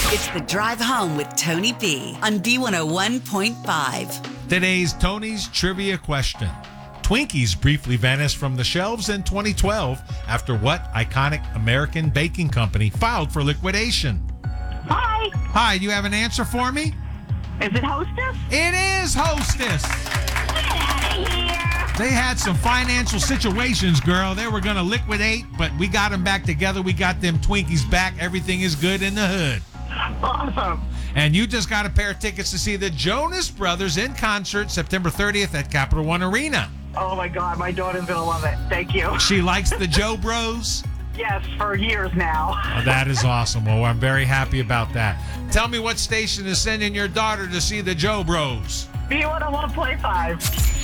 It's The Drive Home with Tony B on B101.5. Today's Tony's Trivia question. Twinkies briefly vanished from the shelves in 2012 after what iconic American baking company filed for liquidation? Hi. Hi, you have an answer for me? Is it Hostess? It is Hostess. Get out of here. They had some financial situations, girl. They were going to liquidate, but we got them back together. We got them Twinkies back. Everything is good in the hood. Awesome. And you just got a pair of tickets to see the Jonas Brothers in concert September 30th at Capital One Arena. Oh my God, my daughter's gonna love it. Thank you. She likes the Joe Bros. Yes, for years now. Oh, that is awesome. Well, I'm very happy about that. Tell me what station is sending your daughter to see the Joe Bros. B101.5.